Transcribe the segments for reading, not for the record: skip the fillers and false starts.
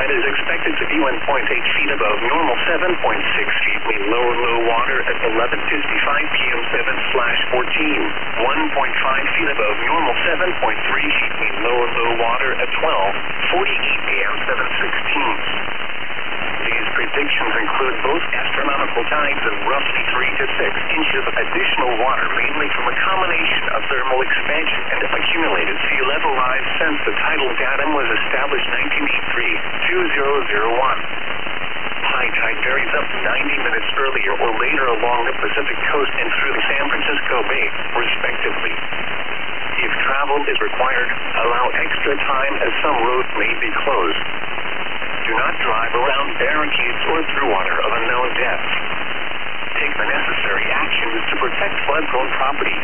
tide is expected to be 1.8 feet above normal, 7.6 feet mean low water at 11:55 p.m. 7/14. 1.5 feet above normal, 7.3 feet mean low water at 12:48 a.m. 7/16. These predictions include both astronomical tides and roughly 3 to 6 inches of additional water, mainly from a combination of thermal expansion and accumulated sea level rise since the tidal datum was established 1983-2001. High tide varies up to 90 minutes earlier or later along the Pacific coast and through the San Francisco Bay, respectively. If travel is required, allow extra time as some roads may be closed. Do not drive around barricades or through water of unknown depth. Take the necessary actions to protect flood-prone property.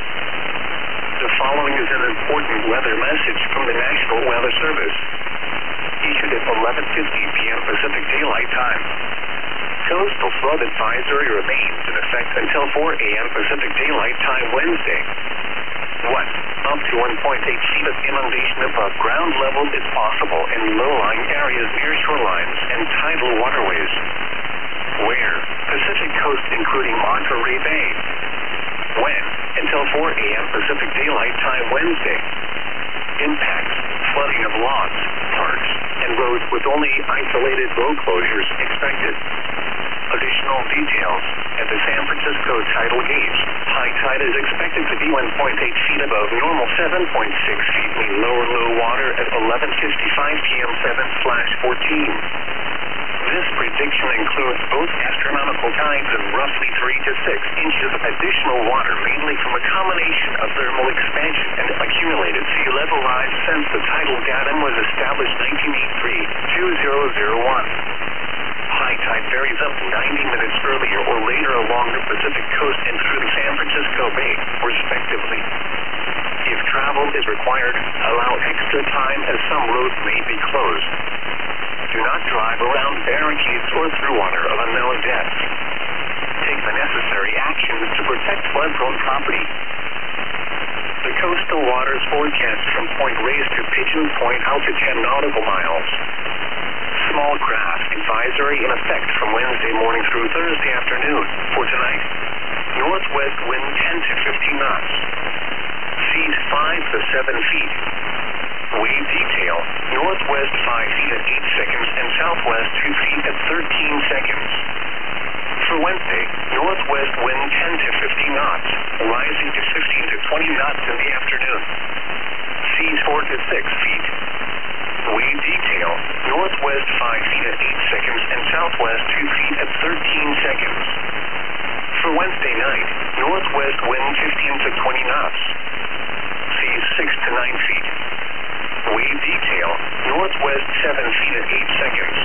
The following is an important weather message from the National Weather Service. Issued at 11:50 p.m. Pacific Daylight Time. Coastal flood advisory remains in effect until 4 a.m. Pacific Daylight Time Wednesday. 1. Up to 1.8 feet of inundation above ground level is possible in low-lying areas near shorelines and tidal waterways. Where? Pacific coast including Monterey Bay. When? Until 4 a.m. Pacific Daylight Time Wednesday. Impacts: flooding of lots, parks, and roads with only isolated road closures expected. Additional details: at the San Francisco tidal gauge, high tide is expected to be 1.8 feet above normal, 7.6 feet mean low water at 11:55 p.m. 7/14. This prediction includes both astronomical tides and roughly 3 to 6 inches of additional water, mainly from a combination of thermal expansion and accumulated sea level rise since the tidal datum was established 1983-2001. High tide varies up to 90 minutes earlier or later along the Pacific coast and through the San Francisco Bay, respectively. If travel is required, allow extra time as some roads may be closed. Do not drive around barricades or through water of unknown depth. Take the necessary actions to protect flood-prone property. The coastal waters forecast from Point Reyes to Pigeon Point out to 10 nautical miles. Small craft advisory in effect from Wednesday morning through Thursday afternoon. For tonight, northwest wind 10 to 15 knots. Seas 5 to 7 feet. Wave detail: northwest 5 feet at 8 seconds and southwest 2 feet at 13 seconds. For Wednesday, northwest wind 10 to 15 knots, rising to 15 to 20 knots in the afternoon. Seas 4 to 6 feet. Wave detail: northwest 5 feet at 8 seconds and southwest 2 feet at 13 seconds. For Wednesday night, northwest wind 15 to 20 knots. Seas 6 to 9 feet. Wave detail: northwest 7 feet at 8 seconds.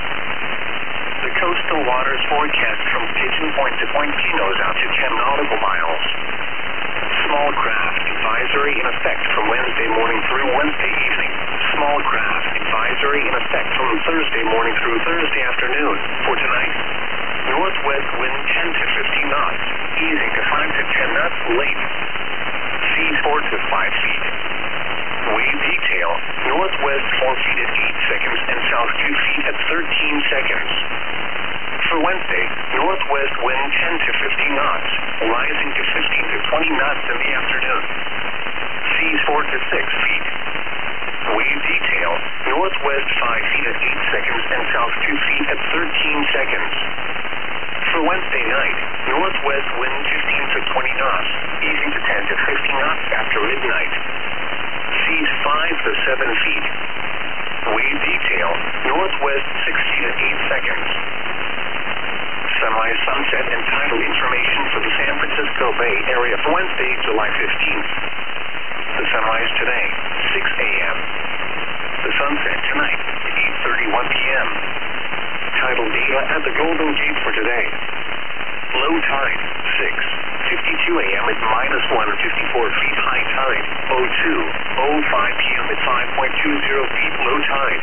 The coastal waters forecast from Pigeon Point to Point Pinos out to 10 nautical miles. Small craft advisory in effect from Wednesday morning through Wednesday evening. Small craft advisory in effect from Thursday morning through Thursday afternoon. For tonight, northwest wind 10 to 15 knots, easing to 5 to 10 knots late. Seas 4 to 5 feet. Wave detail: northwest 4 feet at 8 seconds and south 2 feet at 13 seconds. For Wednesday, northwest wind 10 to 15 knots, rising to 15 to 20 knots in the afternoon. Seas 4 to 6 feet. Wave detail: northwest 5 feet at 8 seconds and south 2 feet at 13 seconds. For Wednesday night, northwest wind 15 to 20 knots, easing to 10 to 15 knots after midnight. Seas 5 to 7 feet. Wave detail: northwest 6 feet at 8 seconds. Sunrise, sunset, and tidal information for the San Francisco Bay Area for Wednesday, July 15th. The sunrise today, 6 a.m. The sunset tonight, 8:31 p.m. Tidal data at the Golden Gate for today. Low tide, 6:52 a.m. at -154 feet. High tide, 02:05 p.m. at 5.20 feet. Low tide,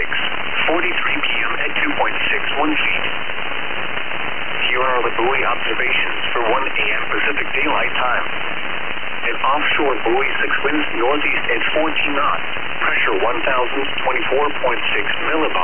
6:43 p.m. at 2.61 feet. Here are the buoy observations for 1 a.m. Pacific Daylight Time. An offshore buoy 6 winds northeast at 14 knots. Pressure 1,024.6 millibars.